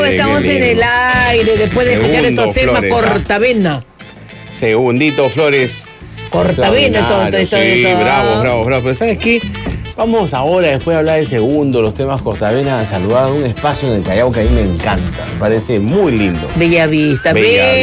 Estamos en el aire después de escuchar estos temas. Flores, Cortavena. Segundito, Flores. Cortavena, todo. Sí, bravo. Pero ¿sabes qué? Vamos ahora, después de hablar del segundo, los temas Cortavena, a saludar a un espacio en el Callao que a mí me encanta. Me parece muy lindo. Bellavista.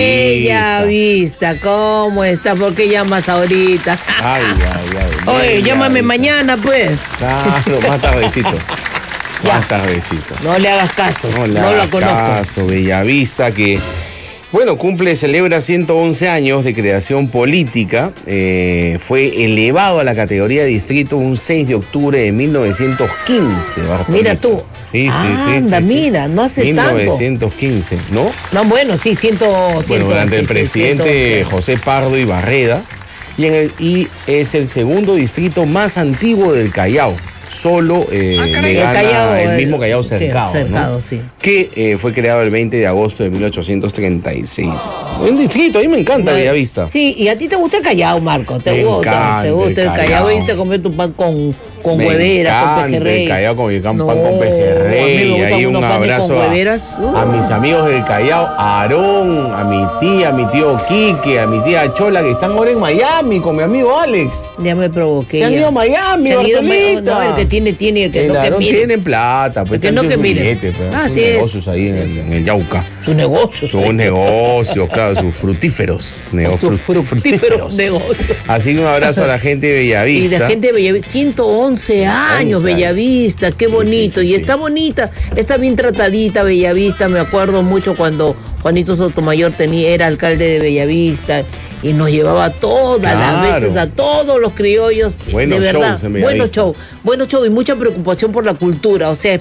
¿Cómo está? ¿Por qué llamas ahorita? Ay. Oye, llámame mañana, pues. Claro, más tardecito. Ya. Más tardecito. No le hagas caso. No la conozco. Caso, Bellavista, que, bueno, celebra 111 años de creación política. Fue elevado a la categoría de distrito un 6 de octubre de 1915. Bartolito. Mira tú. Sí. Mira, no hace 1915, tanto. ¿no? No, bueno, sí, Bueno, durante el presidente José Pardo Ibarreda. Y es el segundo distrito más antiguo del Callao. Solo le gana el mismo Callao Cercado, ¿no? Sí. Que fue creado el 20 de agosto de 1836. Un distrito, a mí me encanta Bellavista. Sí, y a ti te gusta el Callao, Marco. Te gusta el Callao. Veniste a comer tu pan con hueveras, con pejerrey. El Callao con pan con pejerrey. Y ahí un abrazo a mis amigos del Callao, a Aarón, a mi tía, a mi tío Quique, a mi tía Chola, que están ahora en Miami con mi amigo Alex. Ya me provoqué. Se han ido a Miami, No, el que tiene y el que no, que mire. Tienen plata, pues que no, que mire. Así es. Negocios ahí en el Yauca. Sus negocios. Sus negocios, claro, sus fructíferos. Fructíferos negocios. Así que un abrazo a la gente de Bellavista. Y la gente de Bellavista, 111 años, Bellavista, qué bonito. Y está bonita, está bien tratadita Bellavista. Me acuerdo mucho cuando Juanito Sotomayor era alcalde de Bellavista y nos llevaba todas las veces a todos los criollos. De verdad, buenos show y mucha preocupación por la cultura, o sea,